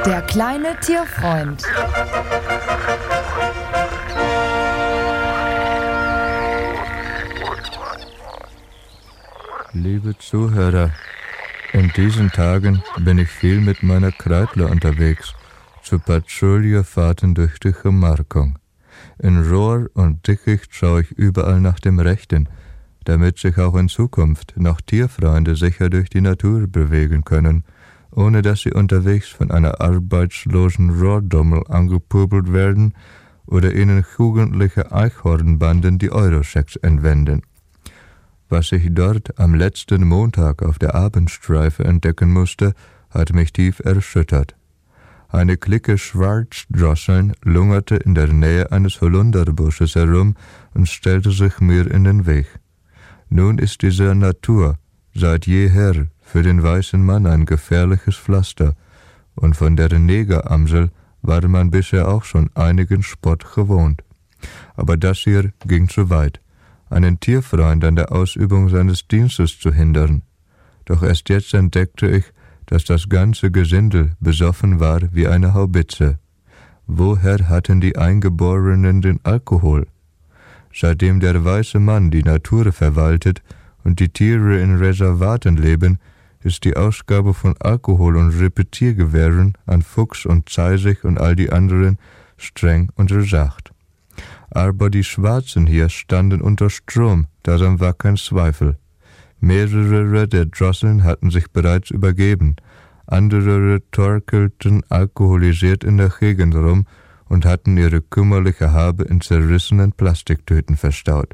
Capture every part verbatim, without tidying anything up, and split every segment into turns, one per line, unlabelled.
Der kleine Tierfreund.
Liebe Zuhörer, in diesen Tagen bin ich viel mit meiner Kreidler unterwegs, zu Patrouillefahrten durch die Gemarkung. In Rohr und Dickicht schaue ich überall nach dem Rechten, damit sich auch in Zukunft noch Tierfreunde sicher durch die Natur bewegen können, ohne dass sie unterwegs von einer arbeitslosen Rohrdommel angepöbelt werden oder ihnen jugendliche Eichhornbanden die Euroschecks entwenden. Was ich dort am letzten Montag auf der Abendstreife entdecken musste, hat mich tief erschüttert. Eine Clique Schwarzdrosseln lungerte in der Nähe eines Holunderbusches herum und stellte sich mir in den Weg. Nun ist diese Natur seit jeher für den weißen Mann ein gefährliches Pflaster, und von der Negeramsel war man bisher auch schon einigen Spott gewohnt. Aber das hier ging zu weit, einen Tierfreund an der Ausübung seines Dienstes zu hindern. Doch erst jetzt entdeckte ich, dass das ganze Gesindel besoffen war wie eine Haubitze. Woher hatten die Eingeborenen den Alkohol? Seitdem der weiße Mann die Natur verwaltet und die Tiere in Reservaten leben, ist die Ausgabe von Alkohol und Repetiergewehren an Fuchs und Zeisig und all die anderen streng untersagt. Aber die Schwarzen hier standen unter Strom, daran war kein Zweifel. Mehrere der Drosseln hatten sich bereits übergeben, andere torkelten alkoholisiert in der Gegend rum und hatten ihre kümmerliche Habe in zerrissenen Plastiktüten verstaut.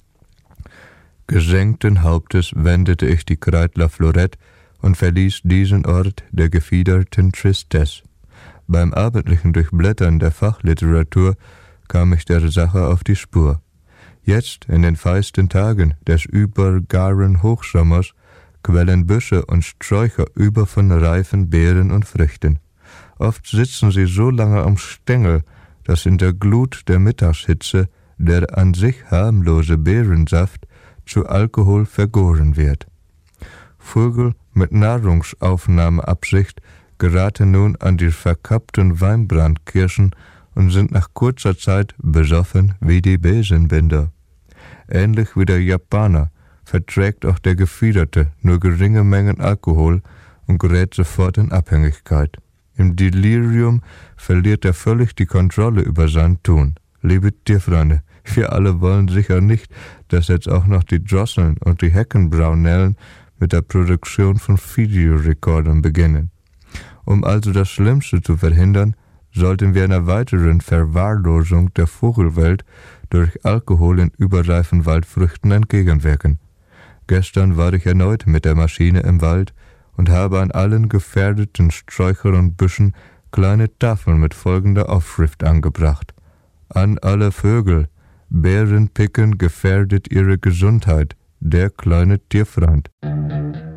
Gesenkten Hauptes wendete ich die Kreidler Florett und verließ diesen Ort der gefiederten Tristesse. Beim abendlichen Durchblättern der Fachliteratur kam ich der Sache auf die Spur. Jetzt, in den feisten Tagen des übergaren Hochsommers, quellen Büsche und Sträucher über von reifen Beeren und Früchten. Oft sitzen sie so lange am Stängel, dass in der Glut der Mittagshitze der an sich harmlose Beerensaft zu Alkohol vergoren wird. Vögel mit Nahrungsaufnahmeabsicht geraten nun an die verkappten Weinbrandkirschen und sind nach kurzer Zeit besoffen wie die Besenbinder. Ähnlich wie der Japaner verträgt auch der Gefiederte nur geringe Mengen Alkohol und gerät sofort in Abhängigkeit. Im Delirium verliert er völlig die Kontrolle über sein Tun. Liebe Tierfreunde, wir alle wollen sicher nicht, dass jetzt auch noch die Drosseln und die Heckenbraunellen mit der Produktion von Videorekordern beginnen. Um also das Schlimmste zu verhindern, sollten wir einer weiteren Verwahrlosung der Vogelwelt durch Alkohol in überreifen Waldfrüchten entgegenwirken. Gestern war ich erneut mit der Maschine im Wald und habe an allen gefährdeten Sträuchern und Büschen kleine Tafeln mit folgender Aufschrift angebracht: An alle Vögel, Beerenpicken gefährdet ihre Gesundheit, der kleine Tierfreund.